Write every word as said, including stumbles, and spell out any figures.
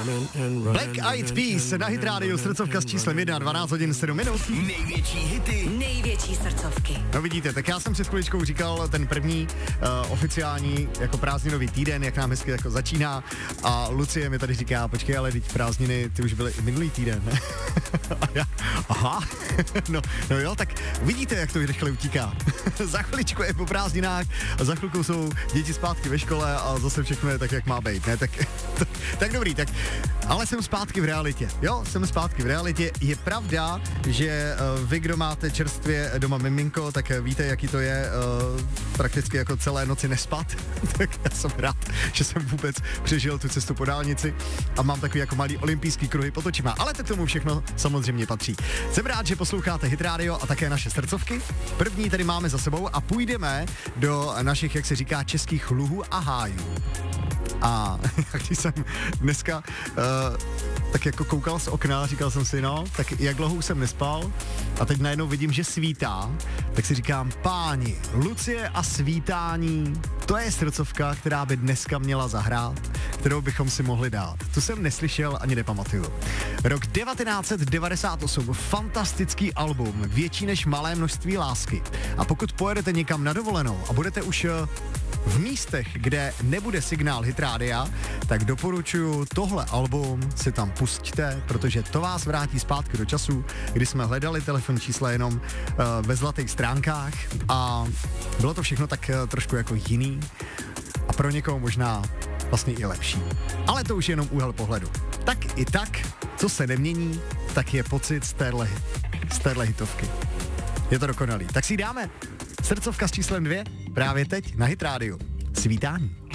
Black Eyed Peas na Hit Radio, srdcovka s číslem jedna, dvanáct hodin sedm minut. Největší hity, největší srdcovky. No vidíte, tak já jsem si s chviličkou říkal ten první uh, oficiální jako prázdninový týden, jak nám hezky jako začíná, a Lucie mi tady říká, počkej, ale teď prázdniny, ty už byly i minulý týden, ne? A já, aha, no, no jo, tak vidíte, jak to rychle utíká. Za chviličku je po prázdninách a za chvilku jsou děti zpátky ve škole a zase všechno je tak, jak má být, ne? Tak, to, tak dobrý, tak, ale jsem zpátky v realitě, jo, jsem zpátky v realitě. Je pravda, že uh, vy, kdo máte čerstvě doma miminko, tak víte, jaký to je uh, prakticky jako celé noci nespat. Tak já jsem rád, že jsem vůbec přežil tu cestu po dálnici a mám takový jako malý olympijský kruhy pod očima, ale to k tomu všechno samozřejmě patří. Jsem rád, že posloucháte Hit Radio a také naše srdcovky. První tady máme za sebou a půjdeme do našich, jak se říká, českých luhů a hájů. A když jsem dneska uh, tak jako koukal z okna, říkal jsem si, no, tak jak dlouho jsem nespal a teď najednou vidím, že svítá, tak si říkám, páni, Lucie a svítání, to je srdcovka, která by dneska měla zahrát, kterou bychom si mohli dát. To jsem neslyšel ani nepamatuju. Rok devatenáct set devadesát osm, fantastický album, větší než malé množství lásky. A pokud pojedete někam na dovolenou a budete už v místech, kde nebude signál Hit Rádia, tak doporučuju tohle album si tam pusťte, protože to vás vrátí zpátky do času, kdy jsme hledali telefonní čísla jenom uh, ve zlatých stránkách a bylo to všechno tak uh, trošku jako jiný a pro někoho možná vlastně i lepší. Ale to už je jenom úhel pohledu. Tak i tak, co se nemění, tak je pocit z téhle, z téhle hitovky. Je to dokonalý. Tak si ji dáme. Srdcovka s číslem dvě, právě teď na Hit Radio. Svítání.